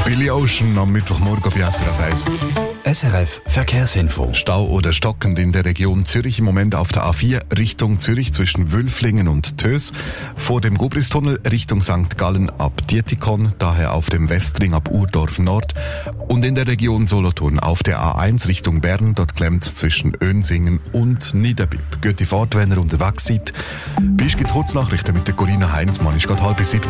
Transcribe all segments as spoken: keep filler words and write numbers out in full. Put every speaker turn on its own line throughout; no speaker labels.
Billy Ocean am Mittwochmorgen bei S R F eins.
S R F Verkehrsinfo.
Stau oder stockend in der Region Zürich im Moment auf der A vier Richtung Zürich zwischen Wülflingen und Tös. Vor dem Gubristunnel Richtung Sankt Gallen ab Dietikon, daher auf dem Westring ab Urdorf Nord. Und in der Region Solothurn auf der A eins Richtung Bern, dort klemmt zwischen Önsingen und Niederbipp. Geht die Fahrt, wenn ihr unterwegs seid. Bis gibt's Kurznachrichten mit der Corinna Heinzmann. Ist gerade halb sieben.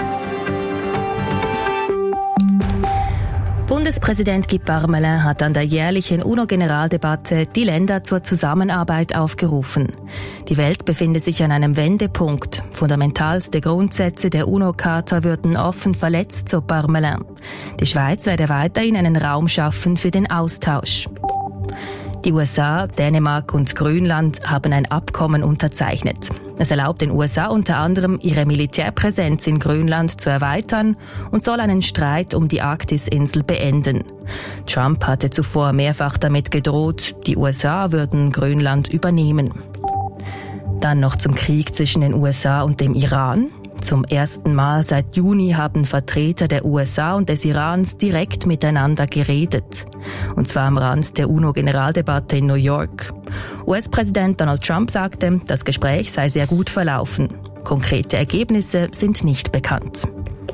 Bundespräsident Guy Parmelin hat an der jährlichen UNO-Generaldebatte die Länder zur Zusammenarbeit aufgerufen. Die Welt befinde sich an einem Wendepunkt. Fundamentalste Grundsätze der UNO-Charta würden offen verletzt, so Parmelin. Die Schweiz werde weiterhin einen Raum schaffen für den Austausch. Die U S A, Dänemark und Grönland haben ein Abkommen unterzeichnet. Es erlaubt den U S A unter anderem, ihre Militärpräsenz in Grönland zu erweitern und soll einen Streit um die Arktisinsel beenden. Trump hatte zuvor mehrfach damit gedroht, die U S A würden Grönland übernehmen. Dann noch zum Krieg zwischen den U S A und dem Iran. Zum ersten Mal seit Juni haben Vertreter der U S A und des Irans direkt miteinander geredet. Und zwar am Rand der UNO-Generaldebatte in New York. U S-Präsident Donald Trump sagte, das Gespräch sei sehr gut verlaufen. Konkrete Ergebnisse sind nicht bekannt.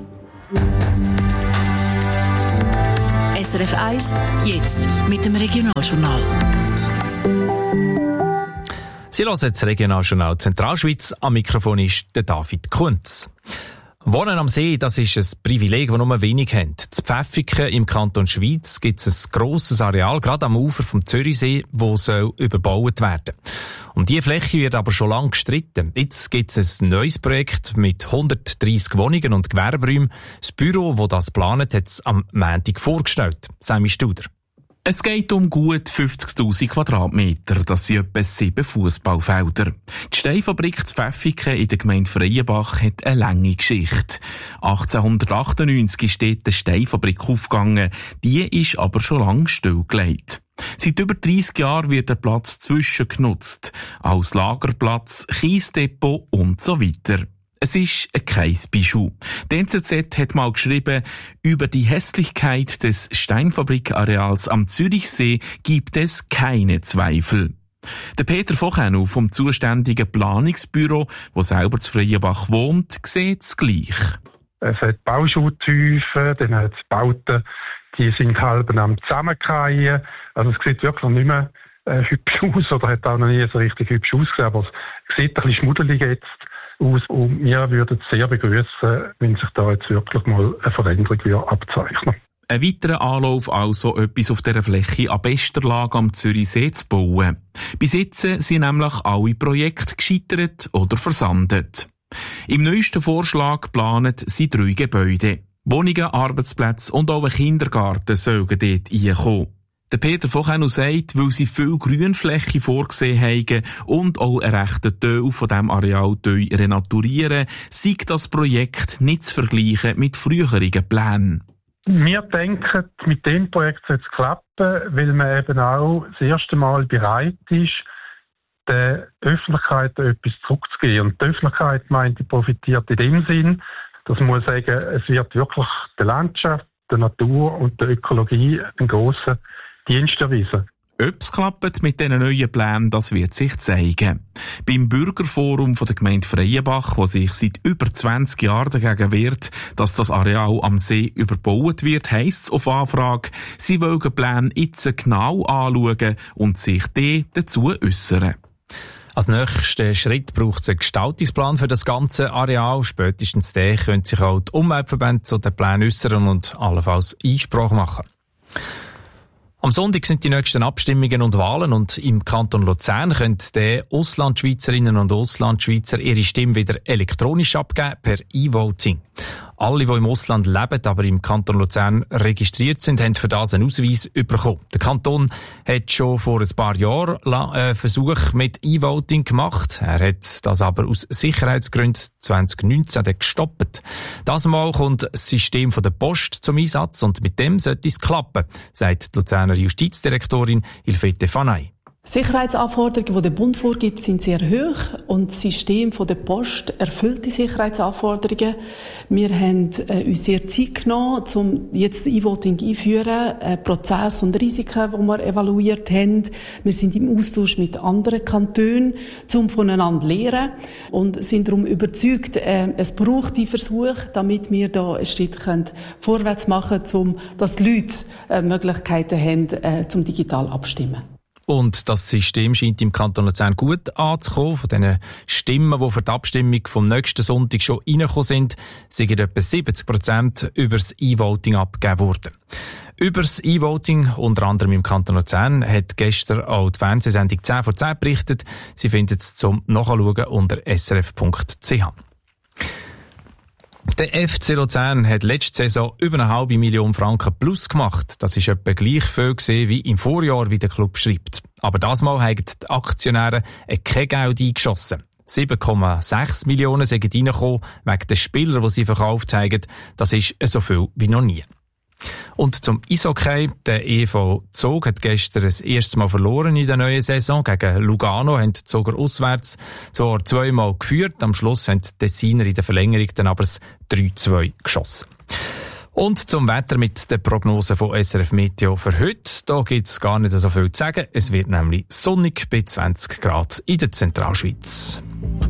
S R F eins, jetzt mit dem Regionaljournal.
Sie hören das Regionaljournal Zentralschweiz. Am Mikrofon ist der David Kunz. Wohnen am See, das ist ein Privileg, das nur wenig haben. In Pfäffiken im Kanton Schweiz gibt es ein grosses Areal, gerade am Ufer vom Zürichsee, das soll überbaut werden. Um diese Fläche wird aber schon lange gestritten. Jetzt gibt es ein neues Projekt mit hundertdreissig Wohnungen und Gewerberäumen. Das Büro, das das plant, hat es am Montag vorgestellt. Sammy Studer.
Es geht um gut fünfzigtausend Quadratmeter, das sind etwa sieben Fußballfelder. Die Steinfabrik zu Pfäffiken in der Gemeinde Freienbach hat eine lange Geschichte. achtzehnhundertachtundneunzig ist dort eine Steinfabrik aufgegangen, die ist aber schon lange stillgelegt. Seit über dreissig Jahren wird der Platz zwischen genutzt, als Lagerplatz, Kiesdepot und so weiter. Es ist kein Bijou. Die N Z Z hat mal geschrieben, über die Hässlichkeit des Steinfabrikareals am Zürichsee gibt es keine Zweifel. Der Peter Vochenu vom zuständigen Planungsbüro, wo selber zu Freienbach wohnt, sieht es gleich.
Es hat Bauschutzhäufen, dann hat es Bauten, die sind halb am Zusammenfallen. Also es sieht wirklich nicht mehr äh, hübsch aus oder hat auch noch nie so richtig hübsch ausgesehen, aber es sieht ein bisschen schmuddelig jetzt aus. Und wir würden es sehr begrüßen, wenn sich da jetzt wirklich mal eine Veränderung abzeichnen.
Ein weiterer Anlauf also, etwas auf dieser Fläche an bester Lage am Zürichsee zu bauen. Bis jetzt sind nämlich alle Projekte gescheitert oder versandet. Im neuesten Vorschlag planen sie drei Gebäude. Wohnungen, Arbeitsplätze und auch ein Kindergarten sollen dort reinkommen. Der Peter Vochenu sagt, weil sie viel Grünfläche vorgesehen haben und auch einen rechten Teil von diesem Areal renaturieren, sei das Projekt nicht zu vergleichen mit früheren Plänen.
Wir denken, mit dem Projekt soll es klappen, weil man eben auch das erste Mal bereit ist, der Öffentlichkeit etwas zurückzugeben. Und die Öffentlichkeit meint, die profitiert in dem Sinn, dass man muss sagen, es wird wirklich der Landschaft, der Natur und der Ökologie einen grossen Dienst erweisen.
Ob es klappt mit diesen neuen Plänen, das wird sich zeigen. Beim Bürgerforum von der Gemeinde Freienbach, das sich seit über zwanzig Jahren dagegen wehrt, dass das Areal am See überbaut wird, heisst es auf Anfrage, sie wollen die Pläne jetzt genau anschauen und sich dann dazu äußern.
Als nächsten Schritt braucht es einen Gestaltungsplan für das ganze Areal. Spätestens dann können sich auch die Umweltverbände zu den Plänen äußern und allenfalls Einspruch machen. Am Sonntag sind die nächsten Abstimmungen und Wahlen und im Kanton Luzern können die Auslandschweizerinnen und Auslandschweizer ihre Stimme wieder elektronisch abgeben per E-Voting. Alle, die im Ausland leben, aber im Kanton Luzern registriert sind, haben für das einen Ausweis bekommen. Der Kanton hat schon vor ein paar Jahren einen Versuch mit E-Voting gemacht. Er hat das aber aus Sicherheitsgründen zwanzig neunzehn gestoppt. Das Mal kommt das System von der Post zum Einsatz und mit dem sollte es klappen, sagt die Luzerner Justizdirektorin Hilfete Fanay.
Sicherheitsanforderungen, die der Bund vorgibt, sind sehr hoch und das System von der Post erfüllt die Sicherheitsanforderungen. Wir haben äh, uns sehr Zeit genommen, um jetzt E-Voting einzuführen, äh, Prozess und Risiken, die wir evaluiert haben. Wir sind im Austausch mit anderen Kantonen, um voneinander zu lernen und sind darum überzeugt, äh, es braucht die Versuche, damit wir da einen Schritt können vorwärts machen können, um, dass die Leute äh, Möglichkeiten haben, äh, zum digital abstimmen.
Und das System scheint im Kanton Luzern gut anzukommen. Von den Stimmen, die für die Abstimmung vom nächsten Sonntag schon reingekommen sind, sind etwa siebzig Prozent über das E-Voting abgegeben worden. Über das E-Voting, unter anderem im Kanton Luzern, hat gestern auch die Fernsehsendung zehn vor zehn berichtet. Sie finden es zum Nachschauen unter s r f punkt c h. Der F C Luzern hat letzte Saison über eine halbe Million Franken plus gemacht. Das ist etwa gleich viel gewesen wie im Vorjahr, wie der Club schreibt. Aber das Mal haben die Aktionäre kein Geld eingeschossen. sieben Komma sechs Millionen sind reingekommen wegen der Spieler, die sie verkauft haben. Das ist so viel wie noch nie. Und zum Eishockey. Der E V Zug hat gestern das erste Mal verloren in der neuen Saison. Gegen Lugano haben die Zoger auswärts zwar zweimal geführt. Am Schluss haben die Tessiner in der Verlängerung dann aber das drei zwei geschossen. Und zum Wetter mit der Prognose von S R F Meteo für heute. Da gibt es gar nicht so viel zu sagen. Es wird nämlich sonnig bei zwanzig Grad in der Zentralschweiz.